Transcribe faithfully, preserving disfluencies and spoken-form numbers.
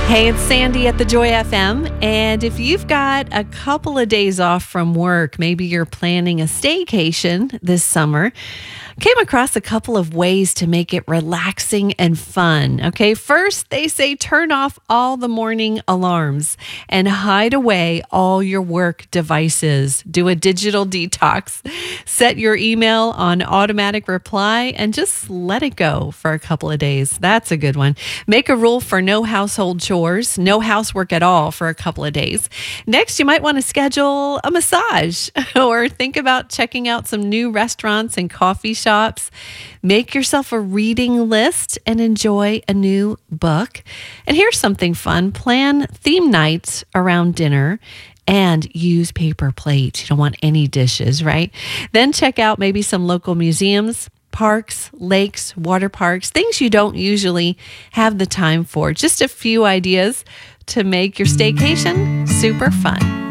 Hey, it's Sandy at the Joy F M. And if you've got a couple of days off from work, maybe you're planning a staycation this summer, came across a couple of ways to make it relaxing and fun. Okay, first, they say turn off all the morning alarms and hide away all your work devices. Do a digital detox. Set your email on automatic reply and just let it go for a couple of days. That's a good one. Make a rule for no household chores, no housework at all for a couple of days. Next, you might want to schedule a massage or think about checking out some new restaurants and coffee shops. Make yourself a reading list and enjoy a new book. And here's something fun. Plan theme nights around dinner and use paper plates. You don't want any dishes, right? Then check out maybe some local museums, parks, lakes, water parks, things you don't usually have the time for. Just a few ideas to make your staycation super fun.